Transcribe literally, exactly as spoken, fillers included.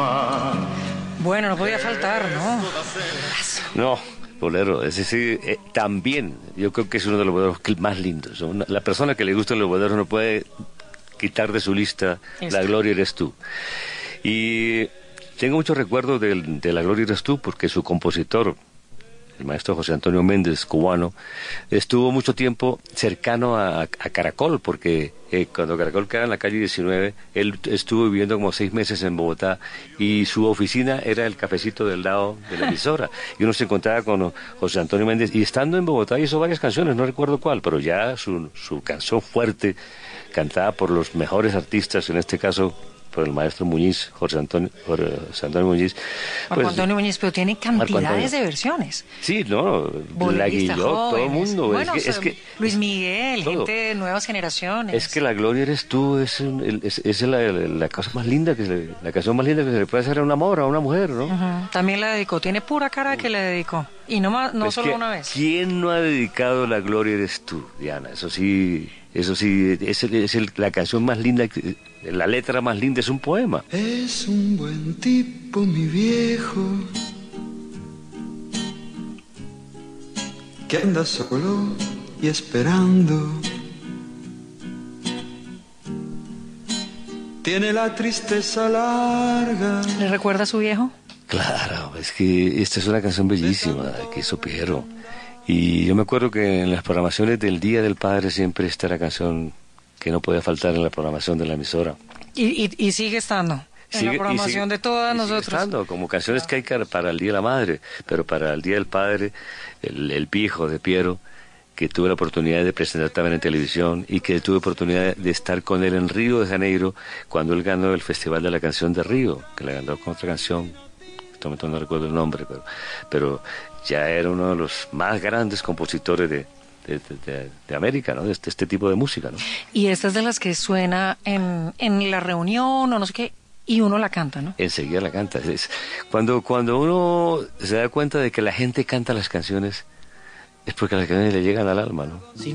Bueno, no podía faltar, ¿no? No, bolero, es decir, eh, también, yo creo que es uno de los boleros más lindos. Una, la persona que le gustan los boleros no puede quitar de su lista Esta. La Gloria eres tú. Y tengo muchos recuerdos de, de La Gloria eres tú, porque su compositor, el maestro José Antonio Méndez, cubano, estuvo mucho tiempo cercano a, a Caracol, porque eh, cuando Caracol quedaba en la calle diecinueve, él estuvo viviendo como seis meses en Bogotá, y su oficina era el cafecito del lado de la emisora, y uno se encontraba con José Antonio Méndez, y estando en Bogotá hizo varias canciones, no recuerdo cuál, pero ya su, su canción fuerte, cantada por los mejores artistas, en este caso por el maestro Muñiz, José Antonio, José Antonio Muñiz. Marco Pues, Antonio Muñiz, pero tiene cantidades de versiones. Sí, no, la Boleristas Guillot, todo el jóvenes. mundo. Bueno, es que, es que, Luis Miguel, todo. gente de nuevas generaciones. Es que La Gloria eres tú, es, un, es, es la, la, la cosa más linda, que se, la canción más linda que se le puede hacer a un amor, a una mujer, ¿no? Uh-huh. También la dedicó, tiene pura cara que la dedicó. Y no, más, no Pues solo que, una vez. ¿quién no ha dedicado La Gloria eres tú, Diana? Eso sí, eso sí, es, el, es el, la canción más linda, la letra más linda, es un poema. Es un buen tipo, mi viejo, que anda solo y esperando. Tiene la tristeza larga. ¿Le recuerda a su viejo? Claro, es que esta es una canción bellísima que hizo Piero. Y yo me acuerdo que en las programaciones del Día del Padre siempre está la canción que no podía faltar en la programación de la emisora. Y, y, y sigue estando en Sigue, la programación sigue, de todas y nosotros. Sigue estando, como canciones que hay para el Día de la Madre, pero para el Día del Padre, el, el Pijo de Piero, que tuve la oportunidad de presentar también en televisión y que tuve oportunidad de estar con él en Río de Janeiro cuando él ganó el Festival de la Canción de Río, que la ganó con otra canción, en este momento no recuerdo el nombre, pero, pero ya era uno de los más grandes compositores de, de, de, de América, ¿no? De este, este tipo de música, ¿no? Y esta es de las que suena en, en la reunión o no sé qué, y uno la canta, ¿no? Enseguida la canta. Es, cuando, cuando uno se da cuenta de que la gente canta las canciones, es porque las canciones le llegan al alma, ¿no?